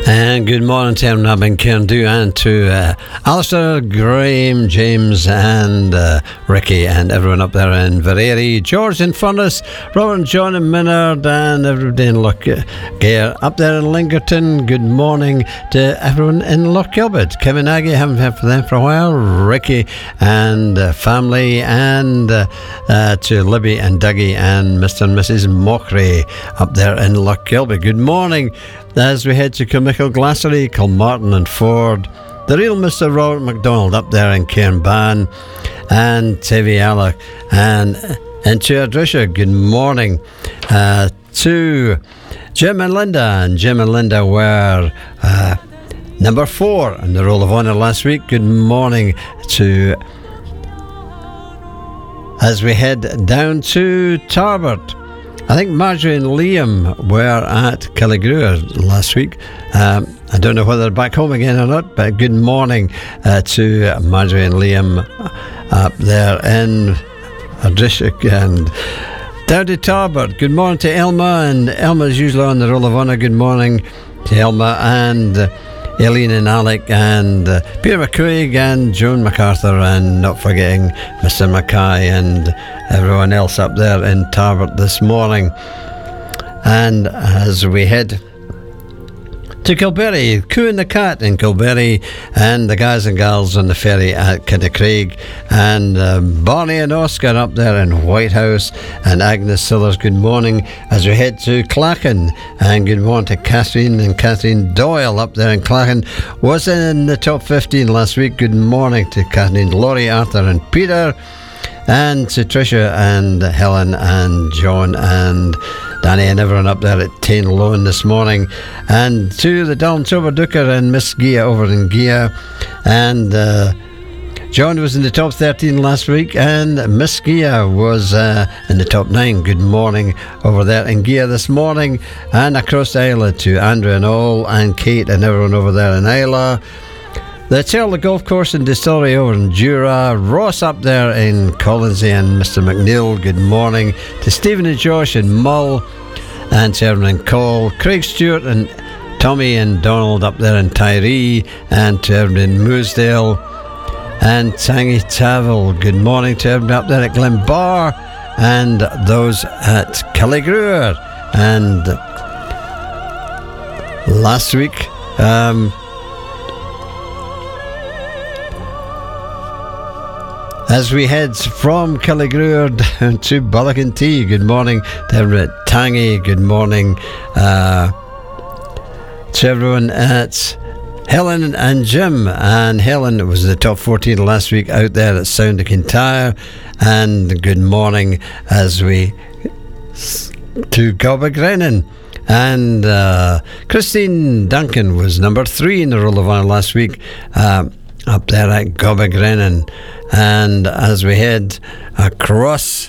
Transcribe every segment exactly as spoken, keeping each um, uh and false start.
And good morning to everyone up in Cairndhu, and to uh, Alistair, Graham, James and uh, Ricky and everyone up there in Vereri, George in Furness, Robert and John in Minard and everybody in Lochgare up there in Lingerton. Good morning to everyone in Loch Gilbert. Kevin Aggie, haven't heard from them for a while. Ricky and uh, family, and uh, uh, to Libby and Dougie and Mister and Missus Mockery up there in Loch Gilbert. Good morning as we head to Kilmichael, Glassery, Kilmartin and Ford, the real Mister Robert MacDonald up there in Cairnban, and Tevi Alec, and, and to Adrisha, good morning. Uh, to Jim and Linda, and Jim and Linda were uh, number four in the Roll of Honour last week. Good morning to, as we head down to Tarbert. I think Marjorie and Liam were at Killigrew last week. Um, I don't know whether they're back home again or not, but good morning uh, to Marjorie and Liam up there in Ardishik and down to Tarbert. Good morning to Elma, and Elma's usually on the Roll of Honour. Good morning to Elma and uh, Aileen and Alec and uh, Peter McCuig and Joan MacArthur, and not forgetting Mister Mackay and everyone else up there in Tarbert this morning. And as we head to Kilberry, Coo and the Cat in Kilberry, and the guys and gals on the ferry at Kiddicraig, and uh, Barney and Oscar up there in Whitehouse, and Agnes Sillers, good morning as we head to Clachan, and good morning to Catherine and Catherine Doyle up there in Clachan, was in the top fifteen last week. Good morning to Kathleen, Laurie, Arthur and Peter, and to Tricia and Helen and John and Danny and everyone up there at Tain Lone this morning, and to the Down Toberducker and Miss Gia over in Gia, and uh, John was in the top thirteen last week, and Miss Gia was uh, in the top nine. Good morning over there in Gia this morning, and across the Isla to Andrew and all, and Kate and everyone over there in Isla. The Turla Golf Course in Distillery over in Jura, Ross up there in Collinsey and Mister McNeil, good morning to Stephen and Josh in Mull, and to everyone in Cole, Craig Stewart and Tommy and Donald up there in Tyree, and to everyone in Moosdale, and Tangy Tavel, good morning to everyone up there at Glenbar, and those at Killigrew. And last week, um, as we head from Killigrew down to Ballacantee, good morning to everyone at Tangy, good morning uh, to everyone at Helen and Jim. And Helen was in the top fourteen last week out there at Sound of Kintyre, and good morning as we to Gobagrenan. And uh, Christine Duncan was number three in the Roll of Honour last week, uh, up there at Gobagrenan. And as we head across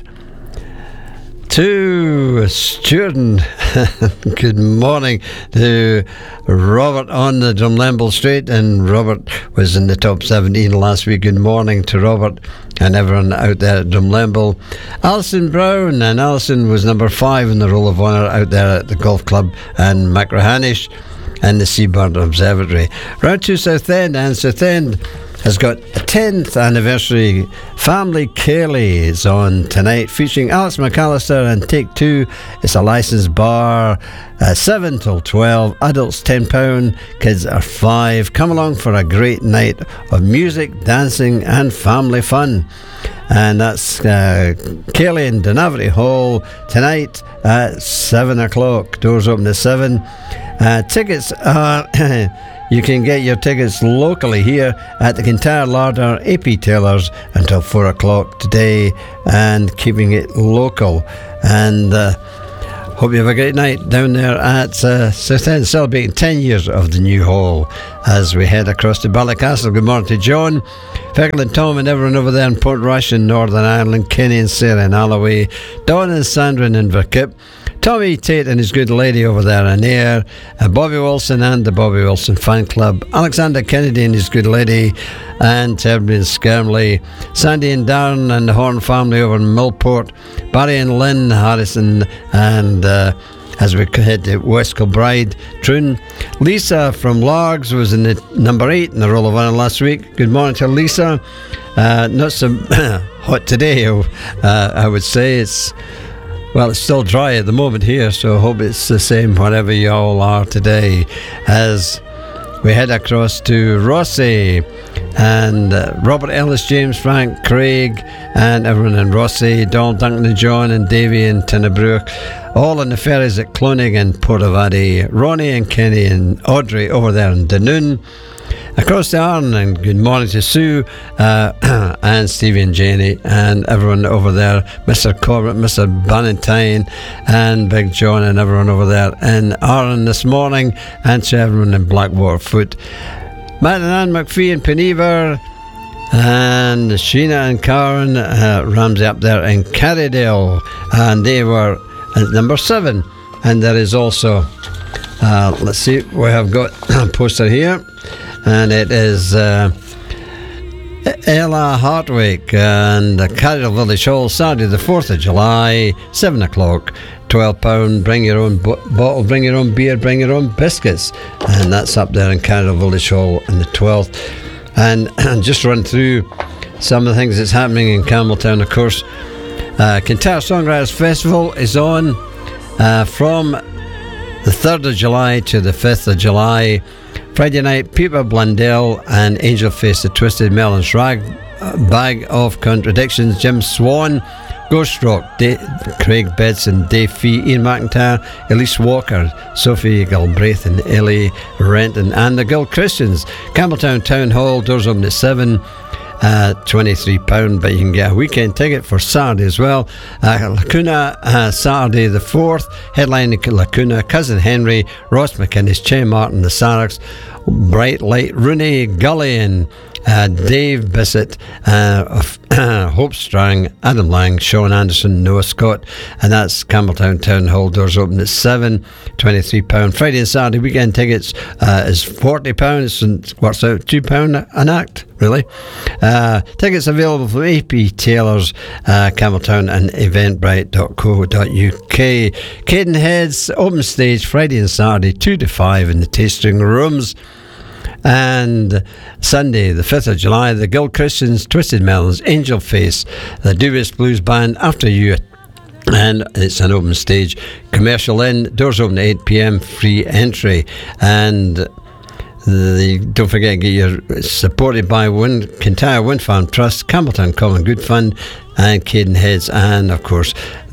to Sturton, good morning to Robert on the Drumlemble Straight, and Robert was in the top seventeen last week. Good morning to Robert and everyone out there at Drumlemble. Alison Brown, and Alison was number five in the Roll of Honour out there at the Golf Club and Macrahanish and the Seabird Observatory. Round to Southend, and Southend has got a tenth anniversary family Kelly is on tonight, featuring Alex McAllister and Take Two. It's a licensed bar, uh, seven till twelve, adults ten pounds, kids are five. Come along for a great night of music, dancing and family fun. And that's uh, Kelly in Dunaverty Hall tonight at seven o'clock. Doors open at seven. Uh, tickets are you can get your tickets locally here at the Kintyre Larder A P Taylors until four o'clock today, and keeping it local. And uh, hope you have a great night down there at uh, Southend, celebrating ten years of the new hall. As we head across to Ballycastle, good morning to John, Fergal and Tom and everyone over there in Portrush in Northern Ireland, Kenny and Sarah in Alloway, Dawn and Sandra in Inverkip, Tommy Tate and his good lady over there in Ayr, uh, Bobby Wilson and the Bobby Wilson fan club, Alexander Kennedy and his good lady, and everybody in Skirmley, Sandy and Darren and the Horn family over in Millport, Barry and Lynn Harrison and uh, as we head to West Kilbride, Troon. Lisa from Largs was in the number eight in the Roll of Honour last week. Good morning to Lisa. Uh, not so hot today, uh, I would say. It's Well, it's still dry at the moment here, so I hope it's the same wherever you all are today. As we head across to Rossi, and uh, Robert Ellis, James, Frank, Craig, and everyone in Rossi, Donald, Duncan and John, and Davy and Tinnabrook, all on the ferries at Cloning and Portavadie, Ronnie and Kenny and Audrey over there in Dunoon. Across the Arn, and good morning to Sue uh, and Stevie and Jenny and everyone over there, Mister Corbett, Mister Bannatyne and Big John and everyone over there in Arn this morning, and to everyone in Blackwater Foot. Matt and Ann McPhee and Penever, and Sheena and Karen uh, Ramsey up there in Carrydale, and they were at number seven. And there is also, uh, let's see, we have got a poster here. And it is uh, Ella Hartwick and the Carrydale Village Hall, Saturday the fourth of July, seven o'clock, twelve pounds, bring your own bo- bottle, bring your own beer, bring your own biscuits. And that's up there in Carrydale Village Hall on the twelfth. And, and just run through some of the things that's happening in Campbelltown, of course. Uh, Kintyre Songwriters Festival is on uh, from the third of July to the fifth of July. Friday night, Peter Blundell and Angel Face, the Twisted Melons, Rag uh, Bag of Contradictions, Jim Swan, Ghost Rock, Da- Craig Bedson, Dave Fee, Ian McIntyre, Elise Walker, Sophie Galbraith and Ellie Renton, and the Gull Christians. Campbelltown Town Hall, doors open at seven. Uh, twenty-three pounds, but you can get a weekend ticket for Saturday as well. uh, Lacuna, uh, Saturday the fourth, headlining Lacuna, Cousin Henry, Ross McInnes, Che Martin, the Saraks, Bright Light, Rooney Gully and uh, Dave Bissett, uh, of, uh, Hope Strang, Adam Lang, Sean Anderson, Noah Scott, and that's Campbelltown Town Hall, doors open at seven, twenty-three pounds. Friday and Saturday weekend tickets uh, is forty pounds and works out two pounds an act, really. Uh, tickets available from A P Taylors, uh, Campbelltown and eventbrite dot co dot uk. Cadenhead's open stage Friday and Saturday two to five in the tasting rooms. And Sunday, the fifth of July, the Guild Christians, Twisted Melons, Angel Face, the Dubious Blues Band, After You, and it's an open stage. Commercial Inn, doors open at eight p.m, free entry. And the, don't forget, get your supported by Wind, Kintyre Wind Farm Trust, Campbelltown Common Good Fund, and Cadenheads, and of course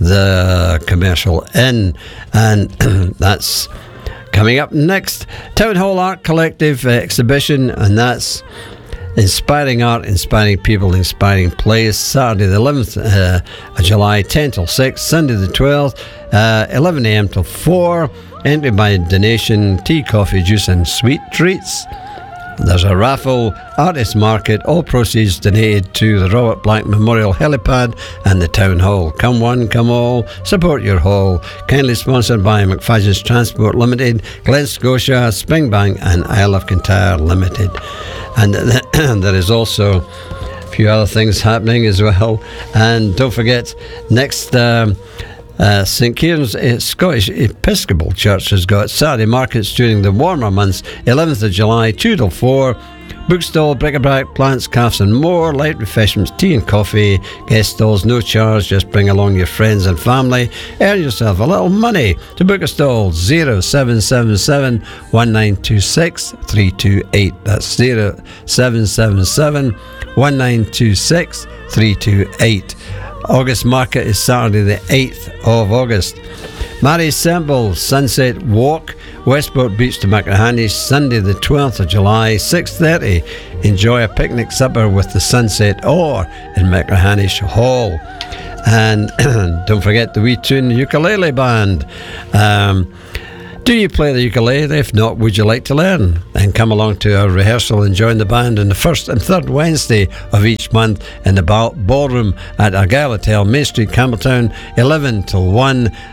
the Commercial Inn. And that's coming up next. Town Hall Art Collective uh, exhibition, and that's Inspiring Art, Inspiring People, Inspiring Plays. Saturday the eleventh uh, of July, ten till six. Sunday the twelfth, uh, eleven a.m. till four. Entry by donation, tea, coffee, juice and sweet treats. There's a raffle, artist market, all proceeds donated to the Robert Black Memorial Helipad and the Town Hall. Come one, come all, support your hall. Kindly sponsored by McFadden's Transport Limited, Glen Scotia, Springbank and Isle of Kintyre Limited. And there is also a few other things happening as well. And don't forget, next um, Uh, Saint Kieran's uh, Scottish Episcopal Church has got Saturday markets during the warmer months, eleventh of July, two till four. Bookstall, bric-a-brac, plants, calves and more. Light refreshments, tea and coffee. Guest stalls, no charge. Just bring along your friends and family. Earn yourself a little money. To book a stall, zero seven seven seven, one nine two six, three two eight. That's zero seven seven seven, one nine two six, three two eight. August market is Saturday the eighth of August. Mary's Semple Sunset Walk, Westport Beach to Macrahany, Sunday the twelfth of July, six thirty. Enjoy a picnic supper with the sunset or in Macrahany Hall. And don't forget the Wee Tune Ukulele Band. Um, Do you play the ukulele? If not, would you like to learn? Then come along to our rehearsal and join the band on the first and third Wednesday of each month in the ball- ballroom at Argyle Hotel, Main Street, Campbelltown, eleven till one.